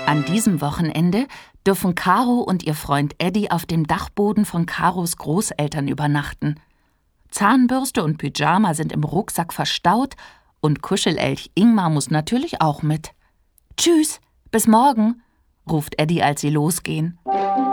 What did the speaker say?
An diesem Wochenende dürfen Caro und ihr Freund Eddie auf dem Dachboden von Caros Großeltern übernachten. Zahnbürste und Pyjama sind im Rucksack verstaut und Kuschelelch Ingmar muss natürlich auch mit. »Tschüss, bis morgen«, ruft Eddie, als sie losgehen.